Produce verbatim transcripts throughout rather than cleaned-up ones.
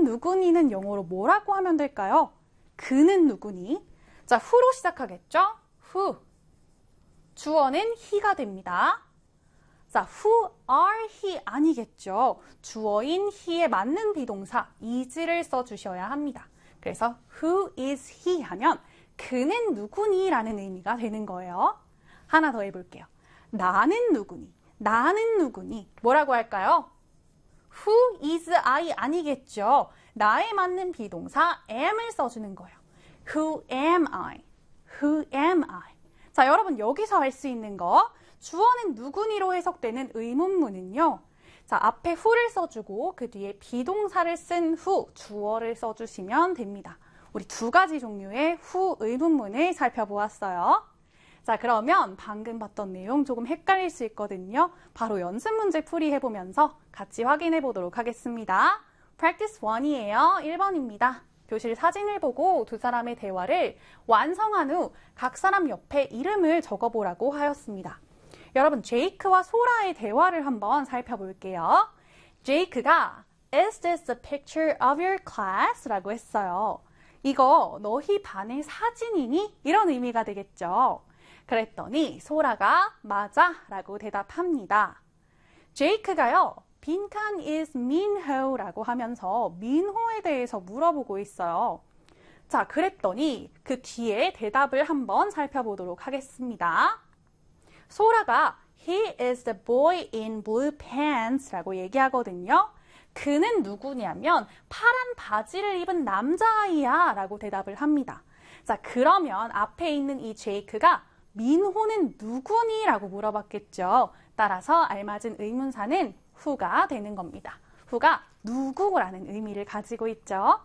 누구니는 영어로 뭐라고 하면 될까요? 그는 누구니? 자, who로 시작하겠죠? who. 주어는 he가 됩니다. 자, who are he 아니겠죠? 주어인 he에 맞는 비동사 is를 써주셔야 합니다. 그래서 who is he 하면 그는 누구니? 라는 의미가 되는 거예요. 하나 더 해볼게요. 나는 누구니? 나는 누구니? 뭐라고 할까요? Who is I 아니겠죠? 나에 맞는 비동사 am을 써주는 거예요. Who am I? Who am I? 자, 여러분 여기서 할 수 있는 거 주어는 누구니로 해석되는 의문문은요. 자, 앞에 who를 써주고 그 뒤에 비동사를 쓴 who, 주어를 써주시면 됩니다. 우리 두 가지 종류의 who 의문문을 살펴보았어요. 자, 그러면 방금 봤던 내용 조금 헷갈릴 수 있거든요. 바로 연습 문제 풀이 해보면서 같이 확인해 보도록 하겠습니다. Practice 일이에요. 일 번입니다. 교실 사진을 보고 두 사람의 대화를 완성한 후 각 사람 옆에 이름을 적어보라고 하였습니다. 여러분, 제이크와 소라의 대화를 한번 살펴볼게요. 제이크가 Is this a picture of your class? 라고 했어요. 이거 너희 반의 사진이니? 이런 의미가 되겠죠. 그랬더니 소라가 맞아 라고 대답합니다. 제이크가요. 빈칸 is 민호 라고 하면서 민호에 대해서 물어보고 있어요. 자, 그랬더니 그 뒤에 대답을 한번 살펴보도록 하겠습니다. 소라가 He is the boy in blue pants 라고 얘기하거든요. 그는 누구냐면 파란 바지를 입은 남자아이야 라고 대답을 합니다. 자, 그러면 앞에 있는 이 제이크가 민호는 누구니? 라고 물어봤겠죠. 따라서 알맞은 의문사는 who가 되는 겁니다. who가 누구라는 의미를 가지고 있죠.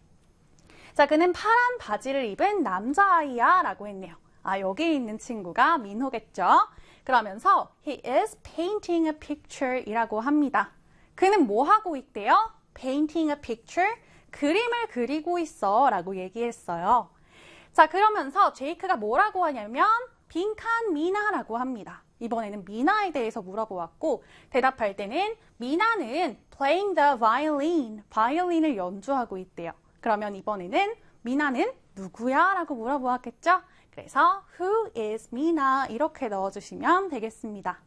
자, 그는 파란 바지를 입은 남자아이야 라고 했네요. 아, 여기 있는 친구가 민호겠죠. 그러면서 he is painting a picture 이라고 합니다. 그는 뭐 하고 있대요? painting a picture, 그림을 그리고 있어 라고 얘기했어요. 자, 그러면서 제이크가 뭐라고 하냐면 빈칸 미나라고 합니다. 이번에는 미나에 대해서 물어보았고 대답할 때는 미나는 playing the violin, 바이올린을 연주하고 있대요. 그러면 이번에는 미나는 누구야? 라고 물어보았겠죠? 그래서 who is 미나 이렇게 넣어주시면 되겠습니다.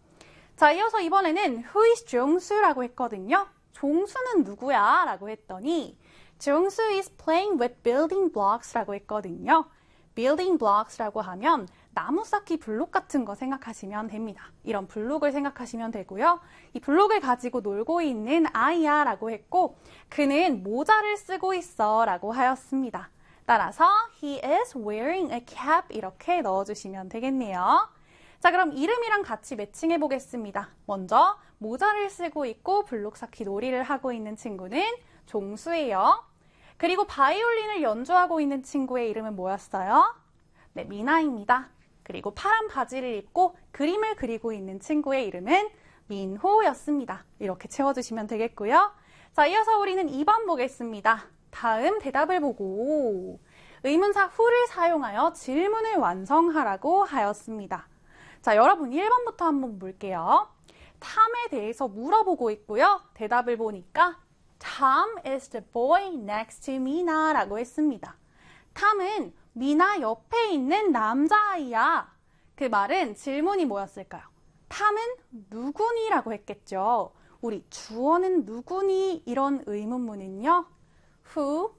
자, 이어서 이번에는 who is 종수라고 했거든요. 종수는 누구야? 라고 했더니 종수 is playing with building blocks 라고 했거든요. building blocks라고 하면 나무 쌓기 블록 같은 거 생각하시면 됩니다. 이런 블록을 생각하시면 되고요. 이 블록을 가지고 놀고 있는 아이야 라고 했고 그는 모자를 쓰고 있어 라고 하였습니다. 따라서 he is wearing a cap 이렇게 넣어주시면 되겠네요. 자, 그럼 이름이랑 같이 매칭해 보겠습니다. 먼저 모자를 쓰고 있고 블록 쌓기 놀이를 하고 있는 친구는 종수예요. 그리고 바이올린을 연주하고 있는 친구의 이름은 뭐였어요? 네, 미나입니다. 그리고 파란 바지를 입고 그림을 그리고 있는 친구의 이름은 민호였습니다. 이렇게 채워주시면 되겠고요. 자, 이어서 우리는 이 번 보겠습니다. 다음 대답을 보고 의문사 who를 사용하여 질문을 완성하라고 하였습니다. 자, 여러분 일 번부터 한번 볼게요. 탐에 대해서 물어보고 있고요. 대답을 보니까 Tom is the boy next to Mina 라고 했습니다. 탐은 미나 옆에 있는 남자아이야. 그 말은 질문이 뭐였을까요? 탐은 누구니? 라고 했겠죠. 우리 주어는 누구니? 이런 의문문은요. who,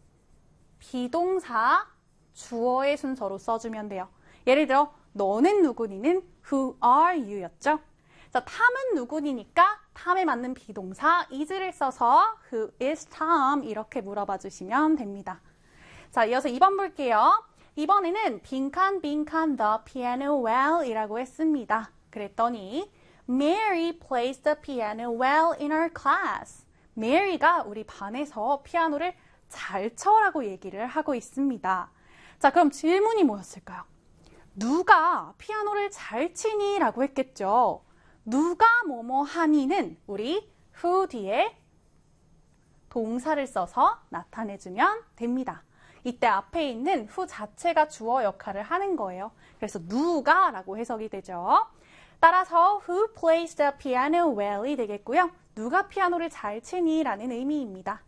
비동사, 주어의 순서로 써주면 돼요. 예를 들어 너는 누구니는 who are you 였죠. 자, 탐은 누구니니까 탐에 맞는 비동사 is를 써서 who is Tom 이렇게 물어봐 주시면 됩니다. 자, 이어서 이 번 볼게요. 이번에는 빈칸 빈칸 the piano well 이라고 했습니다. 그랬더니 Mary plays the piano well in our class. Mary가 우리 반에서 피아노를 잘 쳐라고 얘기를 하고 있습니다. 자, 그럼 질문이 뭐였을까요? 누가 피아노를 잘 치니? 라고 했겠죠. 누가 뭐뭐 하니는 우리 who 뒤에 동사를 써서 나타내주면 됩니다. 이때 앞에 있는 who 자체가 주어 역할을 하는 거예요. 그래서 누가 라고 해석이 되죠. 따라서 who plays the piano well이 되겠고요. 누가 피아노를 잘 치니? 라는 의미입니다.